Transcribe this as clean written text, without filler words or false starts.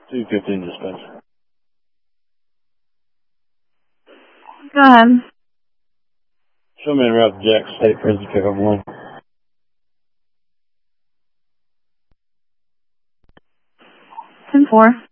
215 dispatch. Go ahead. Show me en route to Jackson State Prison, pickup 1. 10-4.